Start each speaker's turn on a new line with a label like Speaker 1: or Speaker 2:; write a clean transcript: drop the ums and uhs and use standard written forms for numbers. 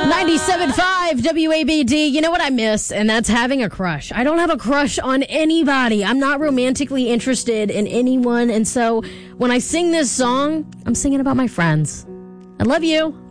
Speaker 1: 97.5 WABD. You know what I miss? And that's having a crush. I don't have a crush on anybody. I'm not romantically interested in anyone. And so when I sing this song, I'm singing about my friends. I love you.